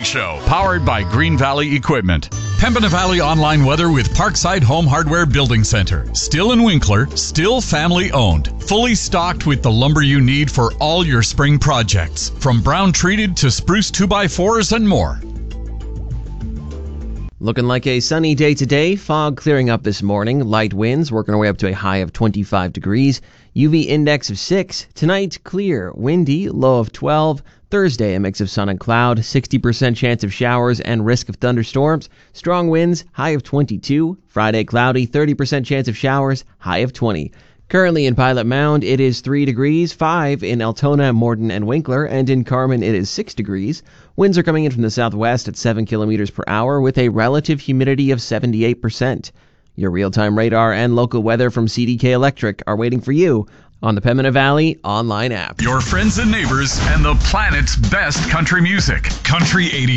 Show, powered by Green Valley Equipment. Pembina Valley online weather with Parkside Home Hardware Building Center. Still in Winkler, still family owned. Fully stocked with the lumber you need for all your spring projects. From brown treated to spruce 2x4s and more. Looking like a sunny day today. Fog clearing up this morning. Light winds working our way up to a high of 25 degrees. UV index of 6. Tonight, clear, windy, low of 12. Thursday, a mix of sun and cloud. 60% chance of showers and risk of thunderstorms. Strong winds, high of 22. Friday, cloudy, 30% chance of showers, high of 20. Currently in Pilot Mound, it is 3 degrees, 5 in Altona, Morden, and Winkler, and in Carmen, it is 6 degrees. Winds are coming in from the southwest at 7 kilometers per hour with a relative humidity of 78%. Your real-time radar and local weather from CDK Electric are waiting for you on the Pembina Valley online app. Your friends and neighbors and the planet's best country music. Country 80.